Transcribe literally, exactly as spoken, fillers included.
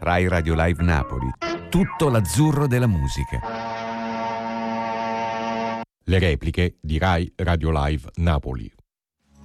Rai Radio Live Napoli. Tutto l'azzurro della musica. Le repliche di Rai Radio Live Napoli.